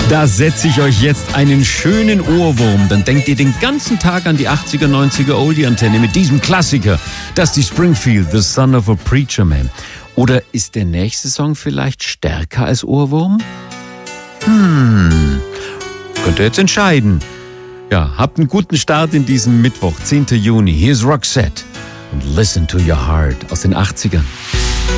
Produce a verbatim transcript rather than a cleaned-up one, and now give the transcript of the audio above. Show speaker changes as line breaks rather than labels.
Da setze ich euch jetzt einen schönen Ohrwurm. Dann denkt ihr den ganzen Tag an die achtziger, neunziger Oldie-Antenne mit diesem Klassiker. Dusty Springfield, The Son of a Preacher Man. Oder ist der nächste Song vielleicht stärker als Ohrwurm? Hm, könnt ihr jetzt entscheiden. Ja, habt einen guten Start in diesem Mittwoch, zehnten Juni. Hier ist Roxette und Listen to Your Heart aus den achtzigern.